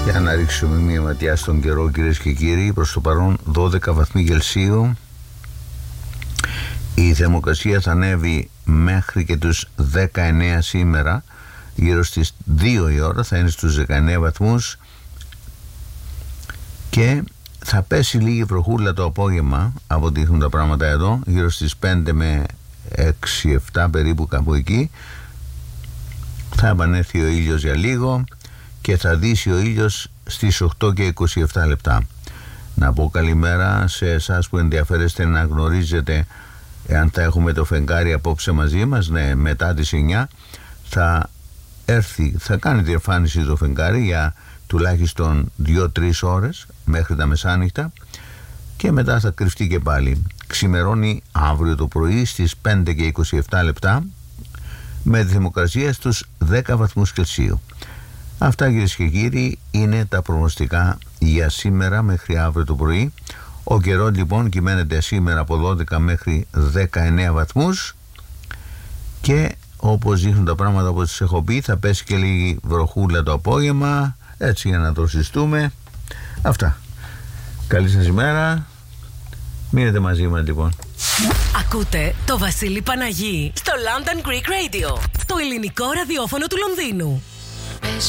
Για να ρίξουμε μία ματιά στον καιρό, κυρίες και κύριοι. Προς το παρόν 12 βαθμοί Κελσίου. Η θερμοκρασία θα ανέβει μέχρι και τους 19 σήμερα. Γύρω στις 2 η ώρα θα είναι στους 19 βαθμούς και θα πέσει λίγη βροχούλα το απόγευμα, από ό,τι δείχνουν τα πράγματα εδώ, γύρω στις 5 με 6-7 περίπου, κάπου εκεί. Θα επανέλθει ο ήλιος για λίγο και θα δύσει ο ήλιος στις 8 και 27 λεπτά. Να πω καλημέρα σε εσάς που ενδιαφέρεστε να γνωρίζετε εάν θα έχουμε το φεγγάρι απόψε μαζί μας. Ναι, μετά τις 9 θα έρθει, θα κάνει τη εμφάνιση το φεγγάρι για τουλάχιστον 2-3 ώρες μέχρι τα μεσάνυχτα και μετά θα κρυφτεί και πάλι. Ξημερώνει αύριο το πρωί στις 5 και 27 λεπτά με τη θερμοκρασία στους 10 βαθμούς Κελσίου. Αυτά, κυρίες και κύριοι, είναι τα προγνωστικά για σήμερα μέχρι αύριο το πρωί. Ο καιρός λοιπόν κυμαίνεται σήμερα από 12 μέχρι 19 βαθμούς και όπως δείχνουν τα πράγματα, όπως σας έχω πει, θα πέσει και λίγη βροχούλα το απόγευμα, έτσι για να το συστούμε. Αυτά. Καλή σας ημέρα. Μείνετε μαζί μας λοιπόν. Ακούτε το Βασίλη Παναγί στο London Greek Radio, το ελληνικό ραδιόφωνο του Λονδίνου.